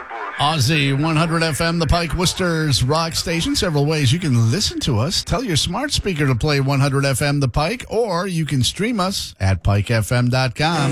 Aussie 100 FM, the Pike Worcester's rock station. Several ways you can listen to us. Tell your smart speaker to play 100 FM, the Pike, or you can stream us at pikefm.com.